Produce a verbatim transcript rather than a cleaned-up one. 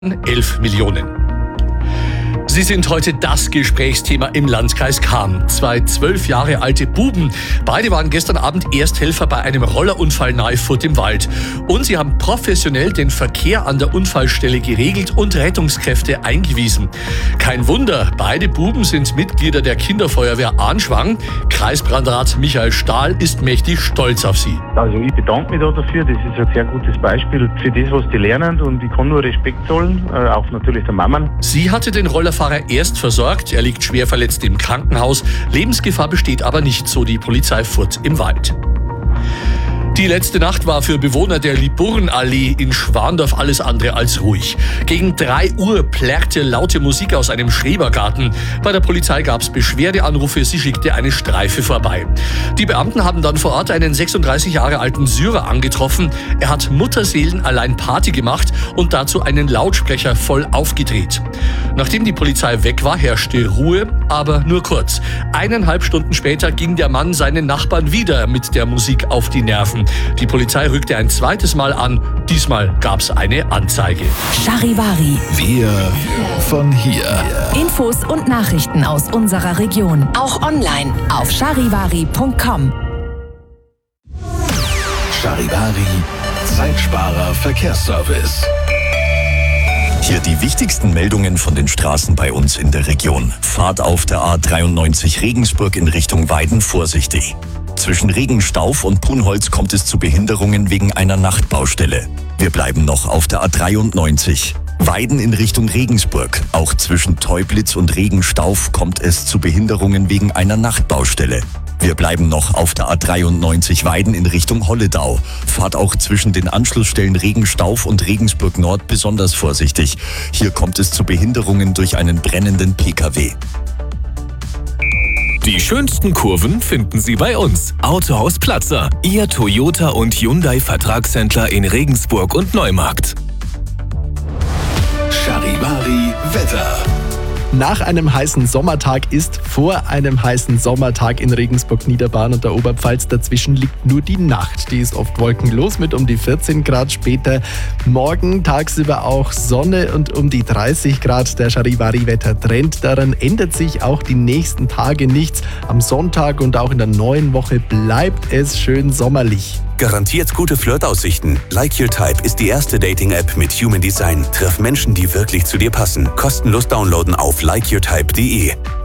elf Millionen. Sie sind heute das Gesprächsthema im Landkreis Cham. Zwei zwölf Jahre alte Buben. Beide waren gestern Abend Ersthelfer bei einem Rollerunfall nahe Furt im Wald. Und sie haben professionell den Verkehr an der Unfallstelle geregelt und Rettungskräfte eingewiesen. Kein Wunder, beide Buben sind Mitglieder der Kinderfeuerwehr Anschwang. Kreisbrandrat Michael Stahl ist mächtig stolz auf sie. Also ich bedanke mich da dafür. Das ist ein sehr gutes Beispiel für das, was die lernen. Und ich kann nur Respekt zollen, auch natürlich der Mama. Sie hatte den Rollerfahrer erst versorgt. Er liegt schwer verletzt im Krankenhaus. Lebensgefahr besteht aber nicht, so die Polizei Furt im Wald. Die letzte Nacht war für Bewohner der Liburnallee in Schwandorf alles andere als ruhig. Gegen drei Uhr plärrte laute Musik aus einem Schrebergarten. Bei der Polizei gab es Beschwerdeanrufe, sie schickte eine Streife vorbei. Die Beamten haben dann vor Ort einen sechsunddreißig Jahre alten Syrer angetroffen. Er hat Mutterseelen allein Party gemacht und dazu einen Lautsprecher voll aufgedreht. Nachdem die Polizei weg war, herrschte Ruhe, aber nur kurz. Eineinhalb Stunden später ging der Mann seinen Nachbarn wieder mit der Musik auf die Nerven. Die Polizei rückte ein zweites Mal an. Diesmal gab's eine Anzeige. Charivari. Wir von hier. Infos und Nachrichten aus unserer Region. Auch online auf charivari punkt com. Charivari, Zeitsparer Verkehrsservice. Hier die wichtigsten Meldungen von den Straßen bei uns in der Region. Fahrt auf der A dreiundneunzig Regensburg in Richtung Weiden vorsichtig. Zwischen Regenstauf und Punholz kommt es zu Behinderungen wegen einer Nachtbaustelle. Wir bleiben noch auf der A dreiundneunzig. Weiden in Richtung Regensburg. Auch zwischen Teublitz und Regenstauf kommt es zu Behinderungen wegen einer Nachtbaustelle. Wir bleiben noch auf der A dreiundneunzig Weiden in Richtung Holledau. Fahrt auch zwischen den Anschlussstellen Regenstauf und Regensburg Nord besonders vorsichtig. Hier kommt es zu Behinderungen durch einen brennenden P K W. Die schönsten Kurven finden Sie bei uns. Autohaus Platzer, Ihr Toyota und Hyundai Vertragshändler in Regensburg und Neumarkt. Charivari Wetter. Nach einem heißen Sommertag ist vor einem heißen Sommertag in Regensburg, Niederbayern und der Oberpfalz. Dazwischen liegt nur die Nacht. Die ist oft wolkenlos mit um die vierzehn Grad. Später morgen tagsüber auch Sonne und um die dreißig Grad. Der Charivari-Wetter-Trend. Daran ändert sich auch die nächsten Tage nichts. Am Sonntag und auch in der neuen Woche bleibt es schön sommerlich. Garantiert gute Flirtaussichten. Like Your Type ist die erste Dating-App mit Human Design. Triff Menschen, die wirklich zu dir passen. Kostenlos downloaden auf like your type punkt de.